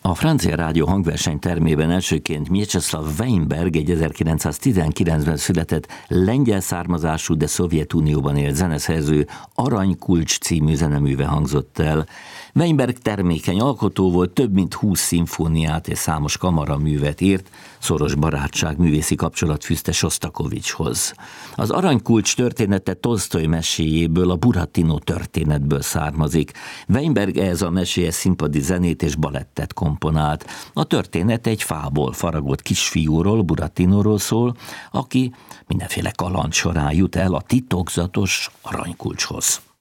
A francia rádió hangverseny termében elsőként Mieczysław Weinberg egy 1919-ben született lengyel származású, de Szovjetunióban élt zeneszerző Aranykulcs című zeneműve hangzott el. Weinberg termékeny alkotó volt, több mint 20 szimfóniát és számos kamaraművet írt, szoros barátság, művészi kapcsolat fűzte Sosztakovicshoz. Az Aranykulcs története Tolsztoj meséjéből, a Buratino történetből származik. Weinberg ehhez a meséhez színpadi zenét és balettet komponált. A történet egy fából faragott kisfiúról, Buratinóról szól, aki mindenféle kaland során jut el a titokzatos aranykulcshoz.